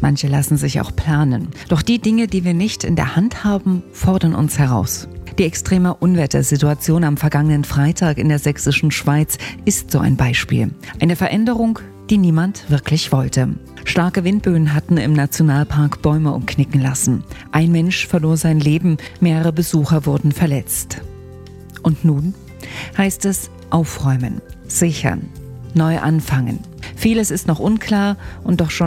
Manche lassen sich auch planen. Doch die Dinge, die wir nicht in der Hand haben, fordern uns heraus. Die extreme Unwettersituation am vergangenen Freitag in der sächsischen Schweiz ist so ein Beispiel. Eine Veränderung, die niemand wirklich wollte. Starke Windböen hatten im Nationalpark Bäume umknicken lassen. Ein Mensch verlor sein Leben, mehrere Besucher wurden verletzt. Und nun heißt es aufräumen, sichern, neu anfangen. Vieles ist noch unklar und doch schon